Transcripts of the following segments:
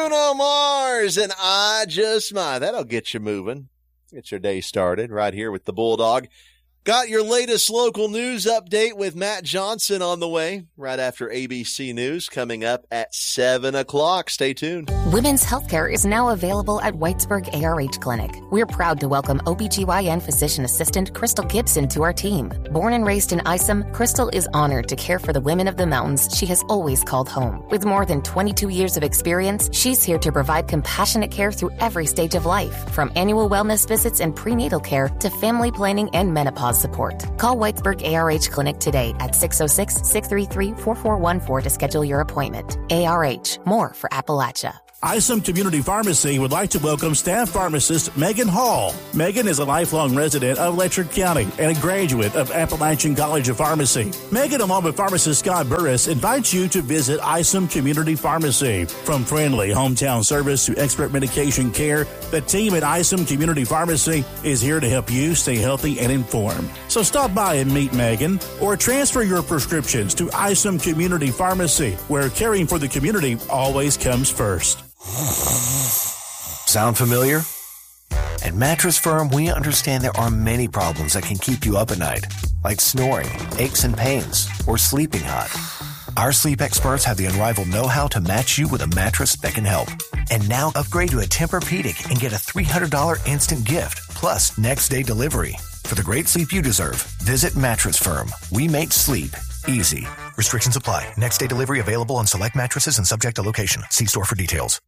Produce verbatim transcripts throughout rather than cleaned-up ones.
Bruno Mars and I Just Might. That'll get you moving. Get your day started right here with the Bulldog. Got your latest local news update with Matt Johnson on the way right after A B C News coming up at seven o'clock. Stay tuned. Women's healthcare is now available at Whitesburg A R H Clinic. We're proud to welcome O B G Y N physician assistant Crystal Gibson to our team. Born and raised in Isom, Crystal is honored to care for the women of the mountains she has always called home. With more than twenty-two years of experience, she's here to provide compassionate care through every stage of life, from annual wellness visits and prenatal care to family planning and menopause support. Call Whitesburg A R H Clinic today at six oh six, six three three, four four one four to schedule your appointment. A R H, more for Appalachia. Isom Community Pharmacy would like to welcome staff pharmacist Megan Hall. Megan is a lifelong resident of Letcher County and a graduate of Appalachian College of Pharmacy. Megan, along with pharmacist Scott Burris, invites you to visit Isom Community Pharmacy. From friendly hometown service to expert medication care, the team at Isom Community Pharmacy is here to help you stay healthy and informed. So stop by and meet Megan or transfer your prescriptions to Isom Community Pharmacy, where caring for the community always comes first. Sound familiar? At Mattress Firm, we understand there are many problems that can keep you up at night, like snoring, aches and pains, or sleeping hot. Our sleep experts have the unrivaled know-how to match you with a mattress that can help. And now upgrade to a Tempur-Pedic and get a three hundred dollars instant gift, plus next-day delivery. For the great sleep you deserve, visit Mattress Firm. We make sleep easy. Restrictions apply. Next day delivery available on select mattresses and subject to location. See store for details.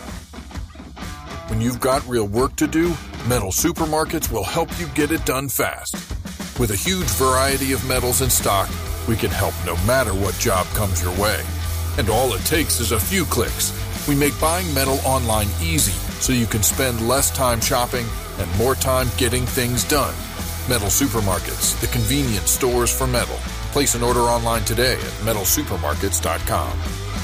When you've got real work to do, Metal Supermarkets will help you get it done fast. With a huge variety of metals in stock, we can help no matter what job comes your way. And all it takes is a few clicks. We make buying metal online easy so you can spend less time shopping and more time getting things done. Metal Supermarkets, the convenience stores for metal. Place an order online today at metal supermarkets dot com.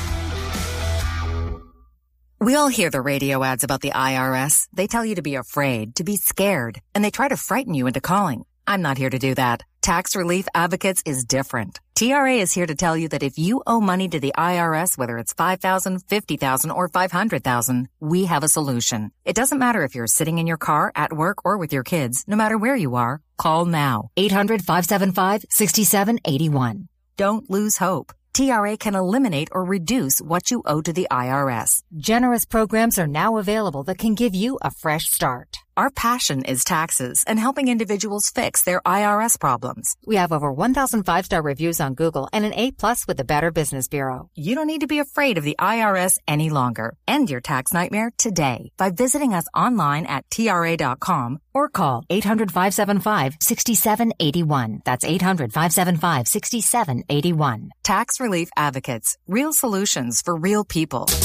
We all hear the radio ads about the I R S. They tell you to be afraid, to be scared, and they try to frighten you into calling. I'm not here to do that. Tax Relief Advocates is different. T R A is here to tell you that if you owe money to the I R S, whether it's five thousand dollars, fifty thousand dollars, or five hundred thousand dollars, we have a solution. It doesn't matter if you're sitting in your car, at work, or with your kids. No matter where you are, call now. eight hundred, five seven five, six seven eight one. Don't lose hope. T R A can eliminate or reduce what you owe to the I R S. Generous programs are now available that can give you a fresh start. Our passion is taxes and helping individuals fix their I R S problems. We have over one thousand five-star reviews on Google and an A-plus with the Better Business Bureau. You don't need to be afraid of the I R S any longer. End your tax nightmare today by visiting us online at T R A dot com or call eight hundred, five seven five, six seven eight one. That's eight hundred, five seven five, six seven eight one. Tax Relief Advocates. Real solutions for real people.